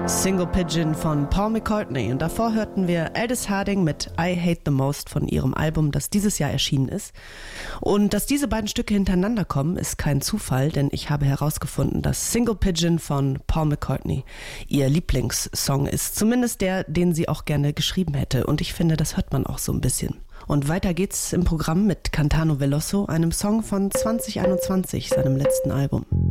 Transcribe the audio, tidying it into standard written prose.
Single Pigeon von Paul McCartney, und davor hörten wir Aldous Harding mit I Hate the Most von ihrem Album, das dieses Jahr erschienen ist. Und dass diese beiden Stücke hintereinander kommen, ist kein Zufall, denn ich habe herausgefunden, dass Single Pigeon von Paul McCartney ihr Lieblingssong ist, zumindest der, den sie auch gerne geschrieben hätte, und ich finde, das hört man auch so ein bisschen. Und weiter geht's im Programm mit Cantano Veloso, einem Song von 2021, seinem letzten Album.